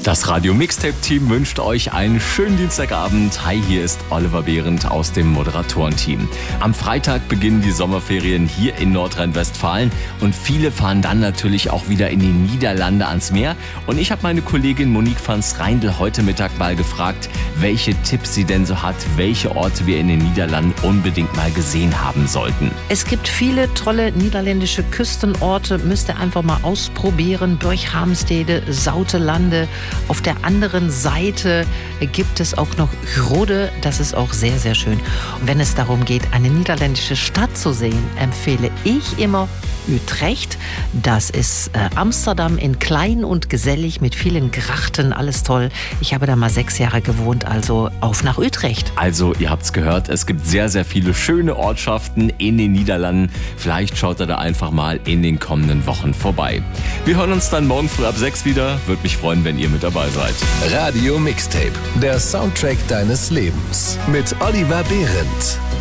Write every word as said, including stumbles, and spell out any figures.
Das Radio Mixtape Team wünscht euch einen schönen Dienstagabend. Hi, hier ist Oliver Behrendt aus dem Moderatorenteam. Am Freitag beginnen die Sommerferien hier in Nordrhein-Westfalen und viele fahren dann natürlich auch wieder in die Niederlande ans Meer. Und ich habe meine Kollegin Monique van Schreindl heute Mittag mal gefragt, welche Tipps sie denn so hat, welche Orte wir in den Niederlanden unbedingt mal gesehen haben sollten. Es gibt viele tolle niederländische Küstenorte, müsst ihr einfach mal ausprobieren. Borghamstede, Zoutelande. Auf der anderen Seite gibt es auch noch Rode, das ist auch sehr, sehr schön. Und wenn es darum geht, eine niederländische Stadt zu sehen, empfehle ich immer Utrecht. Das ist äh, Amsterdam in klein und gesellig mit vielen Grachten, alles toll. Ich habe da mal sechs Jahre gewohnt, also auf nach Utrecht. Also, ihr habt's gehört, es gibt sehr, sehr viele schöne Ortschaften in den Niederlanden. Vielleicht schaut ihr da einfach mal in den kommenden Wochen vorbei. Wir hören uns dann morgen früh ab sechs wieder. Würde mich freuen, wenn ihr mit dabei seid. Radio Mixtape, der Soundtrack deines Lebens mit Oliver Behrendt.